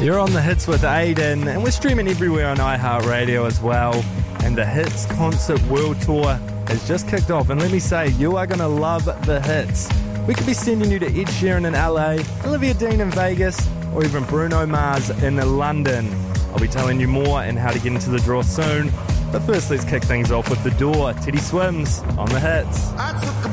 You're on The Hits with Aiden, and we're streaming everywhere on iHeartRadio as well. And the Hits Concert World Tour has just kicked off, and let me say, you are going to love the hits. We could be sending you to Ed Sheeran in LA, Olivia Dean in Vegas, or even Bruno Mars in London. I'll be telling you more and how to get into the draw soon. But first, let's kick things off with The Door. Teddy Swims on The Hits.